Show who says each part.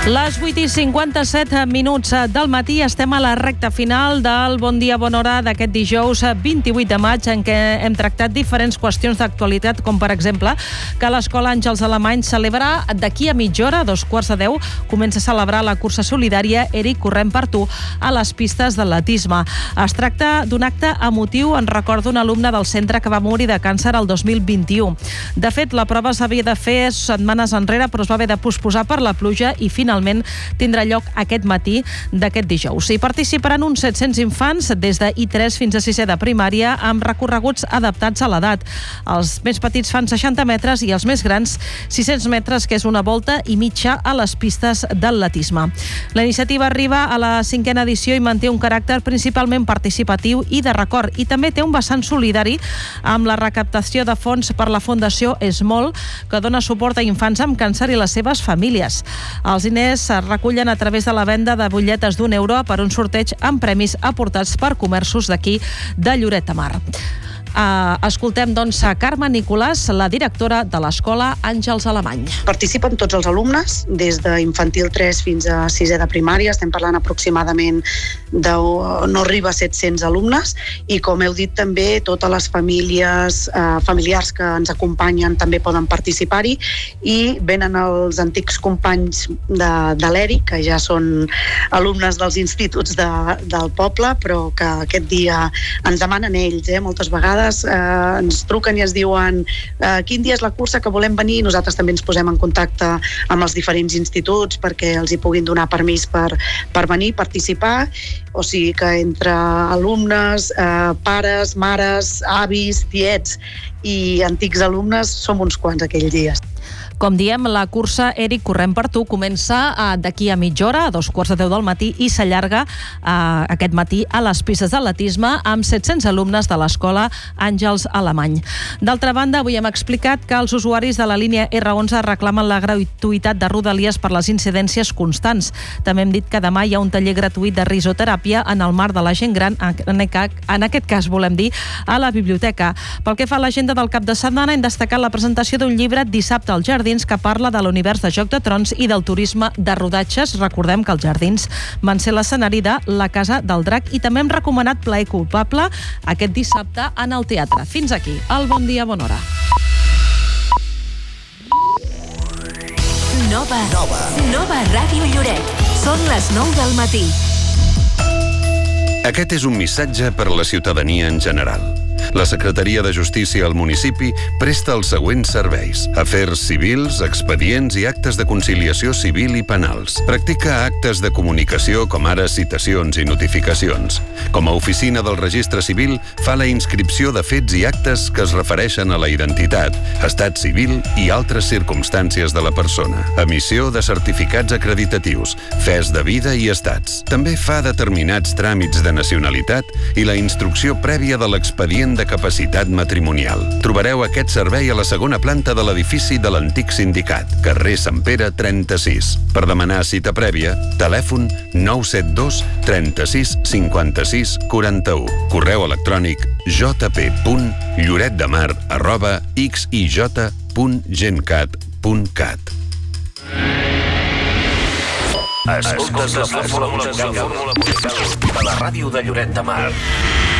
Speaker 1: Les 8:57 del matí estem a la recta final del Bon Dia, Bona Hora d'aquest dijous 28 de maig, en què hem tractat diferents qüestions d'actualitat, com per exemple que l'Escola Àngels Alemany celebra d'aquí a mitja hora, a 9:45, comença a celebrar la cursa solidària Eric Correm per tu a les pistes d'atletisme. Es tracta d'un acte emotiu en record d'un alumne del centre que va morir de càncer el 2021. De fet, la prova s'havia de fer setmanes enrere, però es va haver de posposar per la pluja i finalment tindrà lloc aquest matí d'aquest dijous. Hi participaran uns 700 infants des de I3 fins a 6è de primària amb recorreguts adaptats a l'edat. Els més petits fan 60 metres i els més grans 600 metres, que és una volta i mitja a les pistes d'atletisme. La iniciativa arriba a la 5a edició i manté un caràcter principalment participatiu i de record, i també té un vessant solidari amb la recaptació de fons per la Fundació Esmol, que dona suport a infants amb càncer i les seves famílies. Els diners es recullen a través de la venda de butlletes d'€1 per un sorteig amb premis aportats per comerços d'aquí de Lloret de Mar. Escoltem, doncs, a Carme Nicolàs, la directora de l'Escola Àngels Alemany.
Speaker 2: Participen tots els alumnes, des d'infantil 3 fins a 6è de primària. Estem parlant aproximadament no arriba a 700 alumnes, i com heu dit també, totes les familiars que ens acompanyen també poden participar-hi, i venen els antics companys de l'ERIC, que ja són alumnes dels instituts del poble, però que aquest dia ens demanen ells, moltes vegades ens truquen i ens diuen quin dia és la cursa, que volem venir, i nosaltres també ens posem en contacte amb els diferents instituts perquè els hi puguin donar permís per venir, participar. O sigui que entre alumnes, pares, mares, avis, tiets i antics alumnes som uns quants aquells dies.
Speaker 1: Com diem, la cursa Eric Correm per tu comença d'aquí a mitja hora, a 9:45 del matí, i s'allarga aquest matí a les pistes d'atletisme amb 700 alumnes de l'Escola Àngels Alemany. D'altra banda, avui hem explicat que els usuaris de la línia R11 reclamen la gratuïtat de Rodalies per les incidències constants. També hem dit que demà hi ha un taller gratuït de risoteràpia en el marc de la gent gran, en aquest cas volem dir a la biblioteca. Pel que fa a l'agenda del cap de setmana, hem destacat la presentació d'un llibre dissabte als Jardins, que parla de l'univers de Joc de Trons i del turisme de rodatges. Recordem que els Jardins van ser l'escenari de La Casa del Drac, i també hem recomanat Plaer culpable aquest dissabte en el teatre. Fins aquí el Bon Dia, Bona Hora.
Speaker 3: Nova Ràdio Lloret. Són les 9 del matí.
Speaker 4: Aquest és un missatge per a la ciutadania en general. La Secretaria de Justícia al municipi presta els següents serveis: afers civils, expedients i actes de conciliació civil i penals. Practica actes de comunicació com ara citacions i notificacions. Com a oficina del Registre Civil, fa la inscripció de fets i actes que es refereixen a la identitat, estat civil i altres circumstàncies de la persona. Emissió de certificats acreditatius, fes de vida i estats. També fa determinats tràmits de nacionalitat i la instrucció prèvia de l'expedient de capacitat matrimonial. Trobareu aquest servei a la segona planta de l'edifici de l'antic sindicat, carrer Sant Pere 36. Per demanar cita prèvia, telèfon 972 36 56 41. Correu electrònic jp.lloretdemar@xij.gencat.cat.
Speaker 5: Escoltes la fórmula musical de la ràdio de Lloret de Mar.